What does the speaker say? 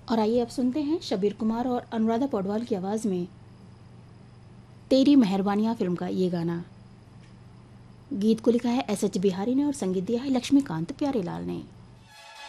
और आइए अब सुनते हैं शब्बीर कुमार और अनुराधा पौडवाल की आवाज़ में तेरी मेहरबानियाँ फिल्म का ये गाना। गीत को लिखा है एस एच बिहारी ने और संगीत दिया है लक्ष्मीकांत प्यारेलाल ने।